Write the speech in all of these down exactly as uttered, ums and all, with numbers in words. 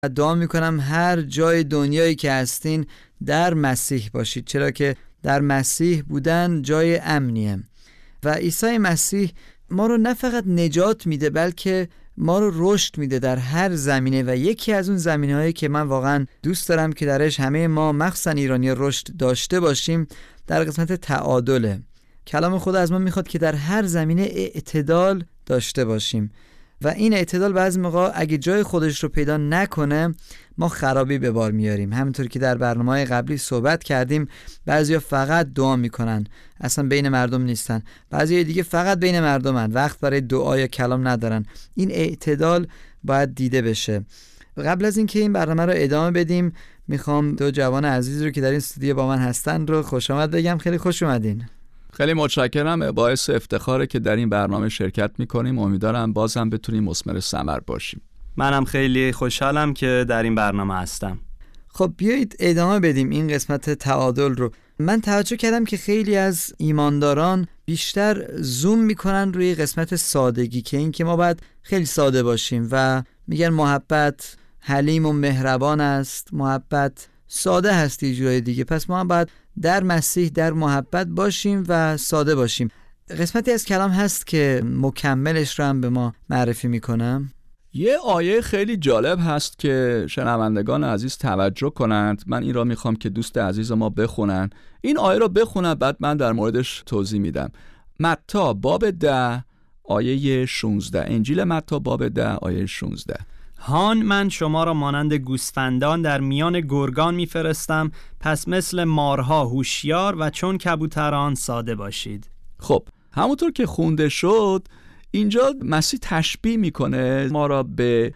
و دعا میکنم هر جای دنیایی که هستین در مسیح باشید، چرا که در مسیح بودن جای امنیه. و عیسی مسیح ما رو نه فقط نجات میده بلکه ما رو رشد میده در هر زمینه، و یکی از اون زمینه‌هایی که من واقعا دوست دارم که درش همه ما مخصوصا ایرانی رشد داشته باشیم در قسمت تعادله. کلام خدا از ما میخواد که در هر زمینه اعتدال داشته باشیم و این اعتدال بعضی موقع اگه جای خودش رو پیدا نکنه ما خرابی به بار میاریم. همونطور که در برنامه‌های قبلی صحبت کردیم، بعضیا فقط دعا میکنن، اصلا بین مردم نیستن. بعضیا دیگه فقط بین مردمن، وقت برای دعا یا کلام ندارن. این اعتدال باید دیده بشه. قبل از اینکه این برنامه رو ادامه بدیم، میخوام دو جوان عزیز رو که در این استودیو با من هستن رو خوش آمد بگم. خیلی خوش اومدین. خیلی متشکرم، باعث افتخاره که در این برنامه شرکت میکنیم. امیدوارم بازم بتونیم مثمر ثمر باشیم. منم خیلی خوشحالم که در این برنامه هستم. خب بیایید ادامه بدیم این قسمت تعادل رو. من توجه کردم که خیلی از ایمانداران بیشتر زوم میکنن روی قسمت سادگی، که این که ما باید خیلی ساده باشیم و میگن محبت حلیم و مهربان است، محبت ساده هست یه جورای دیگه، پس ما هم باید در مسیح در محبت باشیم و ساده باشیم. قسمتی از کلام هست که مکملش رو هم به ما معرفی میکنم. یه آیه خیلی جالب هست که شنوندگان عزیز توجه کنند. من این را میخوام که دوست عزیز ما بخونن. این آیه را بخونن، بعد من در موردش توضیح میدم. متی باب ده آیه شانزده. انجیل متی باب ده آیه شانزده. هان من شما را مانند گوسفندان در میان گرگان میفرستم، پس مثل مارها هوشیار و چون کبوتران ساده باشید. خب همونطور که خونده شد اینجا مسیح تشبیه میکنه ما را به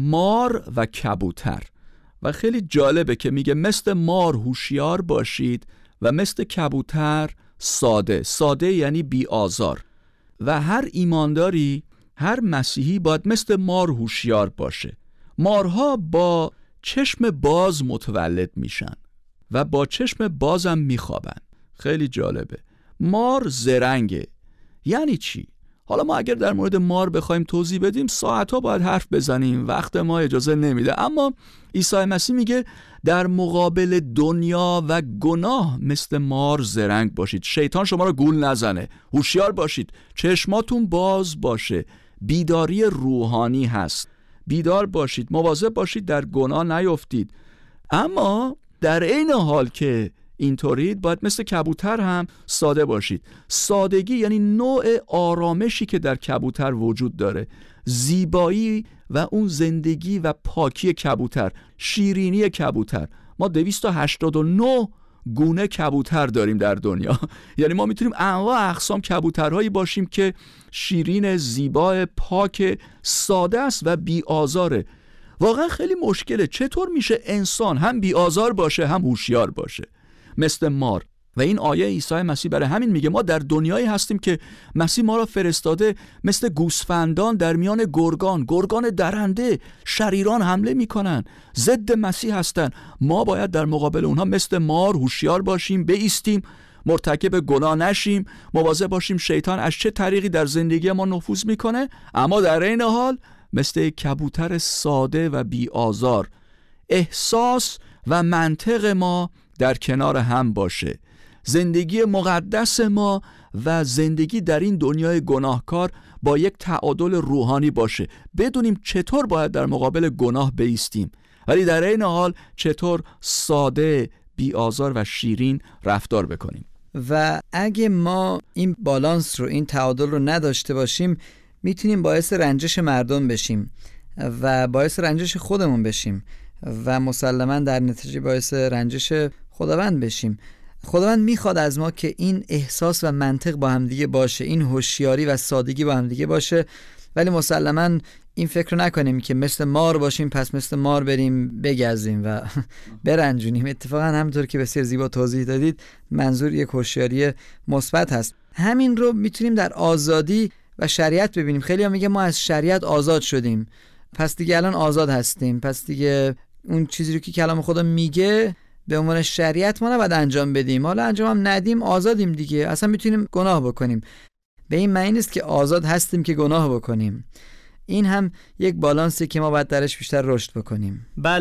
مار و کبوتر و خیلی جالبه که میگه مثل مار هوشیار باشید و مثل کبوتر ساده. ساده یعنی بی آزار. و هر ایمانداری، هر مسیحی باید مثل مار هوشیار باشه. مارها با چشم باز متولد میشن و با چشم بازم میخوابن. خیلی جالبه. مار زرنگه. یعنی چی؟ حالا ما اگر در مورد مار بخوایم توضیح بدیم ساعتها باید حرف بزنیم، وقت ما اجازه نمیده. اما عیسی مسیح میگه در مقابل دنیا و گناه مثل مار زرنگ باشید، شیطان شما رو گول نزنه، هوشیار باشید، چشماتون باز باشه. بیداری روحانی هست. بیدار باشید، مواظب باشید در گناه نیفتید. اما در عین حال که اینطورید باید مثل کبوتر هم ساده باشید. سادگی یعنی نوع آرامشی که در کبوتر وجود داره، زیبایی و اون زندگی و پاکی کبوتر، شیرینی کبوتر. ما دویست و هشتاد و نه گونه کبوتر داریم در دنیا. یعنی ما میتونیم انواع اقسام کبوترهایی باشیم که شیرین، زیبا، پاک، ساده است و بی آزاره. واقعا خیلی مشکله چطور میشه انسان هم بی آزار باشه هم هوشیار باشه مثل مار. و این آیه عیسی مسیح برای همین میگه ما در دنیایی هستیم که مسیح ما را فرستاده مثل گوسفندان در میان گرگان. گرگان درنده، شریران حمله میکنن، ضد مسیح هستن. ما باید در مقابل اونها مثل مار هوشیار باشیم، بایستیم، مرتکب گناه نشیم، مواظب باشیم شیطان از چه طریقی در زندگی ما نفوذ میکنه، اما در این حال مثل کبوتر ساده و بی آزار احساس و منطق ما در کنار هم باشه. زندگی مقدس ما و زندگی در این دنیای گناهکار با یک تعادل روحانی باشه. بدونیم چطور باید در مقابل گناه بایستیم، ولی در این حال چطور ساده، بی آزار و شیرین رفتار بکنیم. و اگه ما این بالانس رو، این تعادل رو نداشته باشیم، میتونیم باعث رنجش مردم بشیم و باعث رنجش خودمون بشیم و مسلماً در نتیجه باعث رنجش خداوند بشیم. خداوند میخواد از ما که این احساس و منطق با هم دیگه باشه، این هوشیاری و سادگی با هم دیگه باشه، ولی مسلماً این فکر نکنیم که مثل مار باشیم پس مثل مار بریم بگزیم و برنجونیم. اتفاقا همونطور که بسیار زیبا توضیح دادید منظور یک هوشیاری مثبت هست. همین رو میتونیم در آزادی و شریعت ببینیم. خیلی ها میگه ما از شریعت آزاد شدیم، پس دیگه الان آزاد هستیم، پس دیگه اون چیزی رو که کلام خدا میگه به عنوان شریعت ما نباید انجام بدیم، حالا انجام هم ندیم آزادیم دیگه، اصلا میتونیم گناه بکنیم. به این معنی نیست که آزاد هستیم که گناه بکنیم. این هم یک بالانسی که ما باید درش بیشتر رشد بکنیم. بله